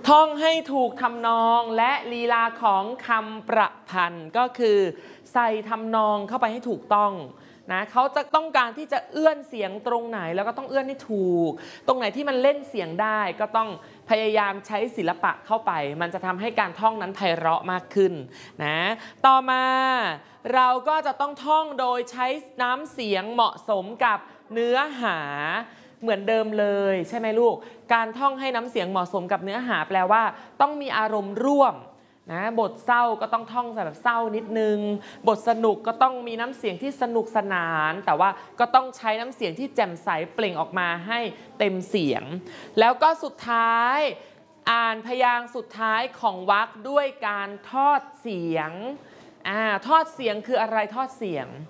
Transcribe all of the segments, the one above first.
ท่องให้ถูกทำนองและลีลาของคำประพันธ์ก็คือใส่ทำนองเข้าไปให้ถูกต้องนะเขาจะต้องการที่จะเอื้อนเสียงตรงไหนแล้วก็ต้องเอื้อนให้ถูกตรงไหนที่มันเล่นเสียงได้ก็ต้องพยายามใช้ศิลปะเข้าไปมันจะทำให้การท่องนั้นไพเราะมากขึ้นนะต่อมาเราก็จะต้องท่องโดยใช้น้ำเสียงเหมาะสมกับเนื้อหาเหมือนเดิมเลยใช่ไหมลูกการท่องให้น้ำเสียงเหมาะสมกับเนื้อหาแปลว่าต้องมีอารมณ์ร่วมนะบทเศร้าก็ต้องท่องแบบเศร้านิดนึงบทสนุกก็ต้องมีน้ำเสียงที่สนุกสนานแต่ว่าก็ต้องใช้น้ำเสียงที่แจ่มใสเปล่งออกมาให้เต็มเสียงแล้วก็สุดท้ายอ่านพยางค์สุดท้ายของวรรคด้วยการทอดเสียงทอดเสียงคืออะไรทอดเสียง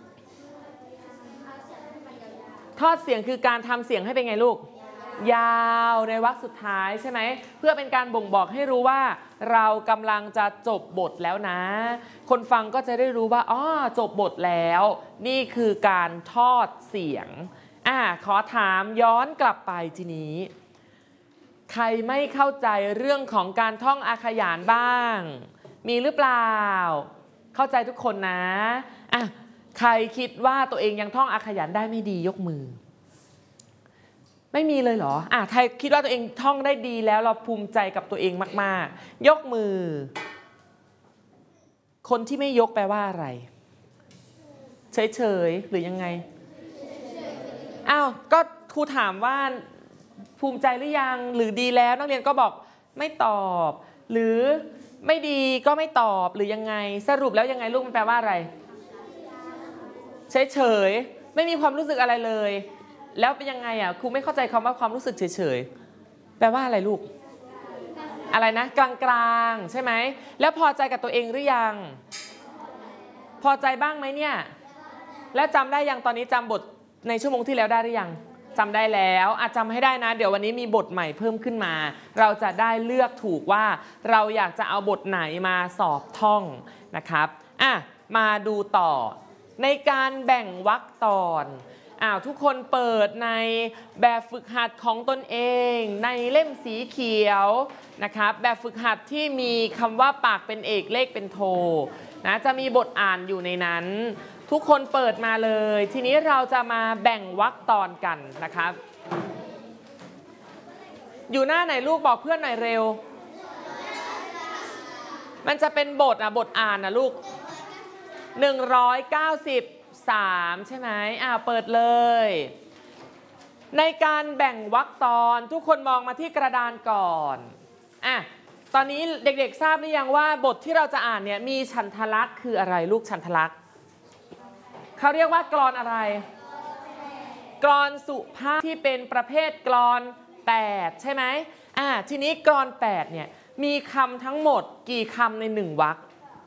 ทอดเสียงคือการทำเสียงให้เป็นไงลูกยาวในวรรคสุดท้ายใช่ไหมเพื่อเป็นการบ่งบอกให้รู้ว่าเรากำลังจะจบบทแล้วนะคนฟังก็จะได้รู้ว่าอ๋อจบบทแล้วนี่คือการทอดเสียงขอถามย้อนกลับไปทีนี้ใครไม่เข้าใจเรื่องของการท่องอาขยานบ้างมีหรือเปล่าเข้าใจทุกคนนะใครคิดว่าตัวเองยังท่องอาขยานได้ไม่ดียกมือไม่มีเลยเหรอใครคิดว่าตัวเองท่องได้ดีแล้วเราภูมิใจกับตัวเองมากๆยกมือคนที่ไม่ยกแปลว่าอะไรเฉยๆหรือยังไงก็ครูถามว่าภูมิใจหรือยังหรือดีแล้วนักเรียนก็บอกไม่ตอบหรือไม่ดีก็ไม่ตอบหรือยังไงสรุปแล้วยังไงลูกมันแปลว่าอะไรเฉยๆไม่มีความรู้สึกอะไรเลยแล้วเป็นยังไงครูไม่เข้าใจคำว่าความรู้สึกเฉยๆแปลว่าอะไรลูกอะไรนะกลางๆใช่ไหมแล้วพอใจกับตัวเองหรือยังพอใจบ้างไหมเนี่ยแล้วจำได้ยังตอนนี้จำบทในชั่วโมงที่แล้วได้หรือยังจำได้แล้วจำให้ได้นะเดี๋ยววันนี้มีบทใหม่เพิ่มขึ้นมาเราจะได้เลือกถูกว่าเราอยากจะเอาบทไหนมาสอบท่องนะครับมาดูต่อในการแบ่งวรรคตอนทุกคนเปิดในแบบฝึกหัดของตนเองในเล่มสีเขียวนะครับแบบฝึกหัดที่มีคำว่าปากเป็นเอกเลขเป็นโทนะจะมีบทอ่านอยู่ในนั้นทุกคนเปิดมาเลยทีนี้เราจะมาแบ่งวรรคตอนกันนะครับอยู่หน้าไหนลูกบอกเพื่อนหน่อยเร็วมันจะเป็นบทบทอ่านนะลูก193ใช่ไหมเปิดเลยในการแบ่งวรรคตอนทุกคนมองมาที่กระดานก่อนตอนนี้เด็กๆทราบหรือยังว่าบทที่เราจะอ่านเนี่ยมีฉันทลักษณ์คืออะไรลูกฉันทลักษณ์เขาเรียกว่ากลอนอะไรกลอนสุภาพที่เป็นประเภทกลอน8ใช่ไหมทีนี้กลอน8เนี่ยมีคำทั้งหมดกี่คำใน1วรรค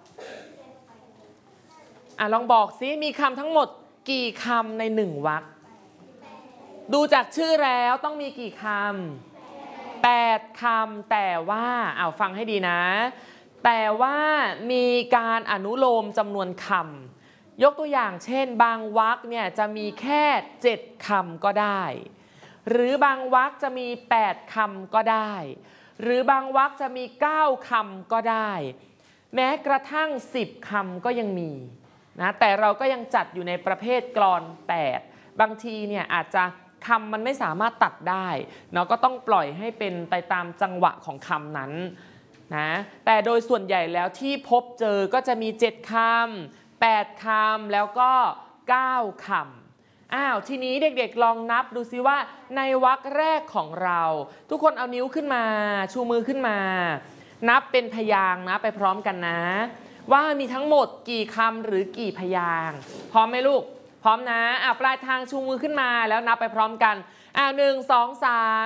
ลองบอกซิมีคำทั้งหมดกี่คำใน1วรรคดูจากชื่อแล้วต้องมีกี่คำ8คำแต่ว่าฟังให้ดีนะแต่ว่ามีการอนุโลมจำนวนคำยกตัวอย่างเช่นบางวรรคเนี่ยจะมีแค่7คำก็ได้หรือบางวรรคจะมี8คำก็ได้หรือบางวรรคจะมี9คำก็ได้แม้กระทั่ง10คำก็ยังมีนะแต่เราก็ยังจัดอยู่ในประเภทกลอน8บางทีเนี่ยอาจจะคำมันไม่สามารถตัดได้เนาะก็ต้องปล่อยให้เป็นไปตามจังหวะของคำนั้นนะแต่โดยส่วนใหญ่แล้วที่พบเจอก็จะมี7คำ8คำแล้วก็9คำทีนี้เด็กๆลองนับดูซิว่าในวรรคแรกของเราทุกคนเอานิ้วขึ้นมาชูมือขึ้นมานับเป็นพยางค์นะไปพร้อมกันนะว่ามีทั้งหมดกี่คำหรือกี่พยางค์พร้อมไหมลูกพร้อมนะปลายทางชูมือขึ้นมาแล้วนับไปพร้อมกัน1 2 3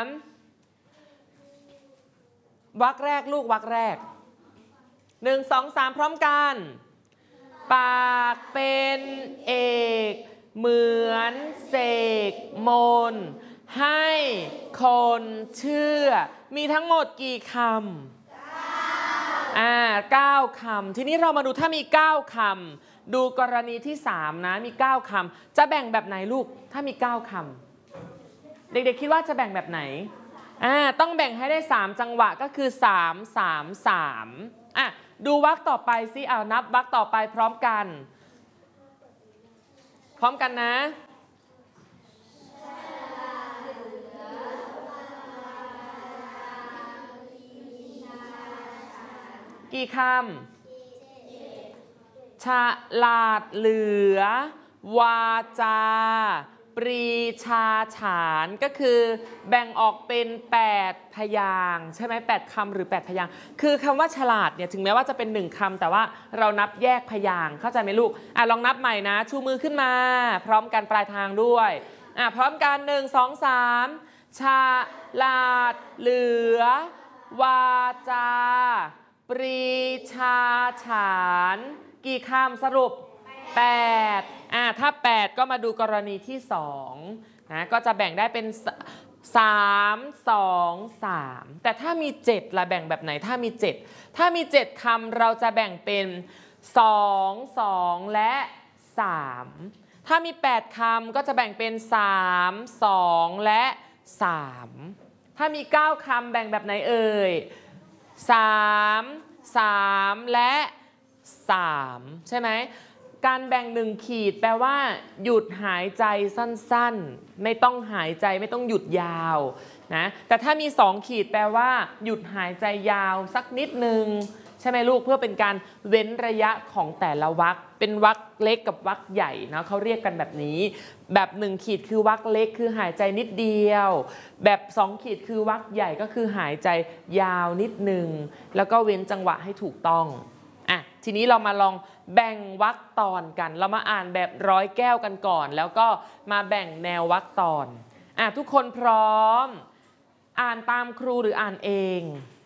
วรรคแรกลูกวรรคแรก1 2 3พร้อมกันปากเป็นเอกเหมือนเสกมนต์ให้คนเชื่อมีทั้งหมดกี่คำ9คำทีนี้เรามาดูถ้ามี9คำดูกรณีที่3นะมี9คำจะแบ่งแบบไหนลูกถ้ามี9คำเด็กๆคิดว่าจะแบ่งแบบไหนต้องแบ่งให้ได้3จังหวะก็คือ3 3 3ดูวรรคต่อไปสินับวรรคต่อไปพร้อมกันนะกี่คำฉลาดเหลือวาจาปรีชาฉานก็คือแบ่งออกเป็น8พยางค์ใช่ไหม8คำหรือ8พยางค์คือคำว่าฉลาดเนี่ยถึงแม้ว่าจะเป็น1คำแต่ว่าเรานับแยกพยางค์เข้าใจไหมลูกลองนับใหม่นะชูมือขึ้นมาพร้อมกันปลายทางด้วยพร้อมกัน1 2 3ฉลาดเหลือวาจาปรีชาฉานกี่คำสรุป8ถ้า8ก็มาดูกรณีที่2นะก็จะแบ่งได้เป็น3 2 3แต่ถ้ามี7ล่ะแบ่งแบบไหนถ้ามี7คำเราจะแบ่งเป็น2 2และ3ถ้ามี8คำก็จะแบ่งเป็น3 2และ3ถ้ามี9คำแบ่งแบบไหนเอ่ย3 3และ3ใช่ไหมการแบ่ง1ขีดแปลว่าหยุดหายใจสั้นๆไม่ต้องหายใจไม่ต้องหยุดยาวนะแต่ถ้ามี2ขีดแปลว่าหยุดหายใจยาวสักนิดนึงใช่ไหมลูกเพื่อเป็นการเว้นระยะของแต่ละวรรคเป็นวรรคเล็กกับวรรคใหญ่นะเขาเรียกกันแบบนี้แบบ1ขีดคือวรรคเล็กคือหายใจนิดเดียวแบบ2ขีดคือวรรคใหญ่ก็คือหายใจยาวนิดนึงแล้วก็เว้นจังหวะให้ถูกต้องทีนี้เรามาลองแบ่งวรรคตอนกันเรามาอ่านแบบร้อยแก้วกันก่อนแล้วก็มาแบ่งแนววรรคตอนทุกคนพร้อมอ่านตามครูหรืออ่านเอง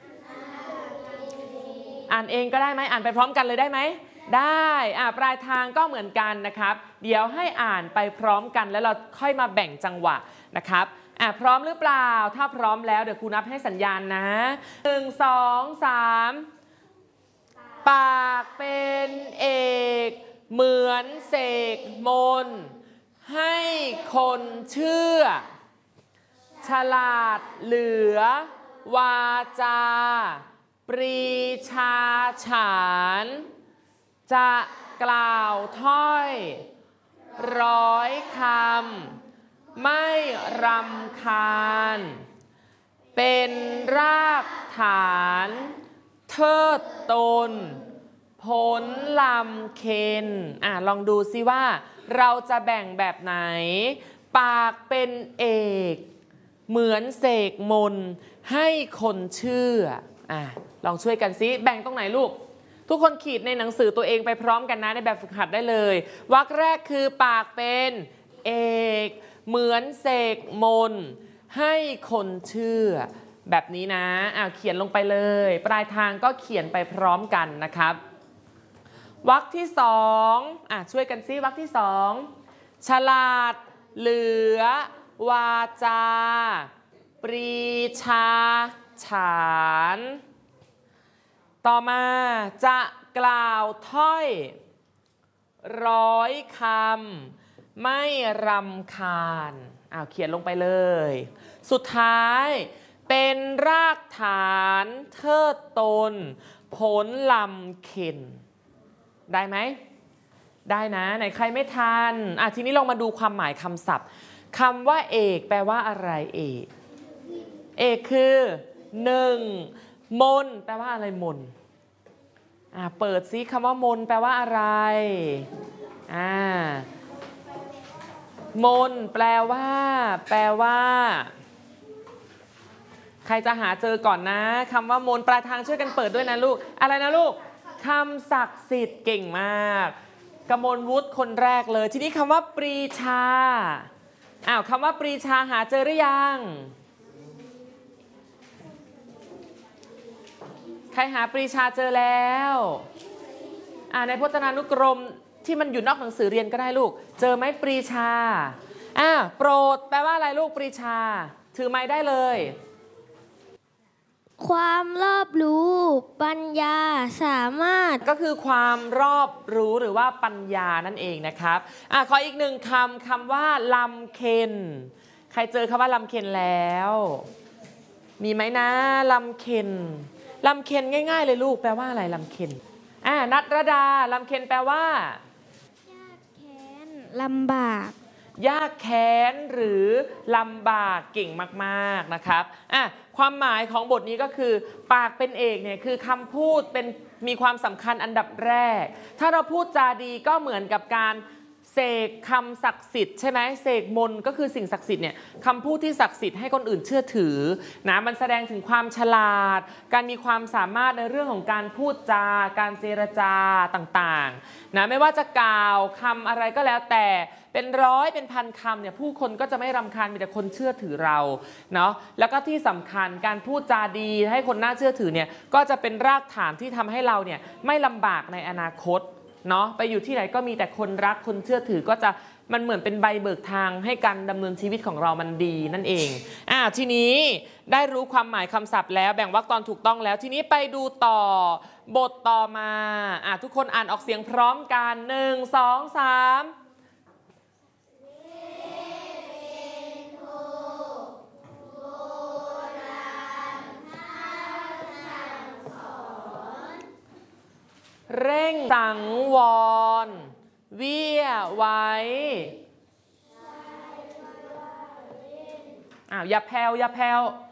ก็ได้ไหมอ่านไปพร้อมกันเลยได้ไหมได้ปลายทางก็เหมือนกันนะครับเดี๋ยวให้อ่านไปพร้อมกันแล้วเราค่อยมาแบ่งจังหวะนะครับพร้อมหรือเปล่าถ้าพร้อมแล้วเดี๋ยวครูนับให้สัญญาณนะ1 2 3ปากเป็นเอกเหมือนเสกมนต์ให้คนเชื่อฉลาดเหลือวาจาปรีชาฉานจะกล่าวถ้อยร้อยคำไม่รำคาญเป็นรากฐานเทิดตนผลลำเคนลองดูซิว่าเราจะแบ่งแบบไหนปากเป็นเอกเหมือนเสกมนต์ให้คนเชื่อลองช่วยกันซิแบ่งตรงไหนลูกทุกคนขีดในหนังสือตัวเองไปพร้อมกันนะในแบบฝึกหัดได้เลยวรรคแรกคือปากเป็นเอกเหมือนเสกมนต์ให้คนเชื่อแบบนี้นะเขียนลงไปเลยปลายทางก็เขียนไปพร้อมกันนะครับวรรคที่2ช่วยกันซิวรรคที่2ฉลาดเหลือวาจาปรีชาฉานต่อมาจะกล่าวถ้อยร้อยคำไม่รำคาญเขียนลงไปเลยสุดท้ายเป็นรากฐานเทิดตนผลลำเข็นได้ไหมได้นะไหนใครไม่ทันทีนี้ลองมาดูความหมายคำศัพท์คำว่าเอกแปลว่าอะไรเอกคือ1มนแปลว่าอะไรมนเปิดซิคำว่ามนแปลว่าอะไรมนแปลว่าใครจะหาเจอก่อนนะคำว่ามนปลายทางช่วยกันเปิดด้วยนะลูกอะไรนะลูกคำศักดิ์สิทธิ์เก่งมากกมลวุฒิคนแรกเลยทีนี้คำว่าปรีชาคำว่าปรีชาหาเจอหรือยังใครหาปรีชาเจอแล้วในพจนานุกรมที่มันอยู่นอกหนังสือเรียนก็ได้ลูกเจอไหมปรีชาโปรดแปลว่าอะไรลูกปรีชาถือไม้ได้เลยความรอบรู้ปัญญาสามารถก็คือความรอบรู้หรือว่าปัญญานั่นเองนะครับขออีกหนึ่งคำว่าลำเค็นใครเจอคำว่าลำเค็นแล้วมีไหมนะลำเค็ญลำเค็ญง่ายๆเลยลูกแปลว่าอะไรลำเค็ญนัทรดาลำเค็ญแปลว่ายากแค้นลำบากยากแค้นหรือลำบากเก่งมากๆนะครับความหมายของบทนี้ก็คือปากเป็นเอกเนี่ยคือคำพูดเป็นมีความสำคัญอันดับแรกถ้าเราพูดจาดีก็เหมือนกับการเสกคำศักดิ์สิทธิ์ใช่ไหมเสกมนต์ก็คือสิ่งศักดิ์สิทธิ์เนี่ยคำพูดที่ศักดิ์สิทธิ์ให้คนอื่นเชื่อถือนะมันแสดงถึงความฉลาดการมีความสามารถในเรื่องของการพูดจาการเจรจาต่างๆนะไม่ว่าจะกล่าวคำอะไรก็แล้วแต่เป็นร้อยเป็นพันคำเนี่ยผู้คนก็จะไม่รำคาญมีแต่คนเชื่อถือเราเนาะแล้วก็ที่สำคัญการพูดจาดีให้คนน่าเชื่อถือเนี่ยก็จะเป็นรากฐานที่ทำให้เราเนี่ยไม่ลำบากในอนาคตเนาะไปอยู่ที่ไหนก็มีแต่คนรักคนเชื่อถือก็จะมันเหมือนเป็นใบเบิกทางให้การดำเนินชีวิตของเรามันดีนั่นเองทีนี้ได้รู้ความหมายคำศัพท์แล้วแบ่งวรรคตอนถูกต้องแล้วทีนี้ไปดูต่อบทต่อมาทุกคนอ่านออกเสียงพร้อมกัน1 2 3เร่งสังวรเวี่ยไว้อย่าแผ่ว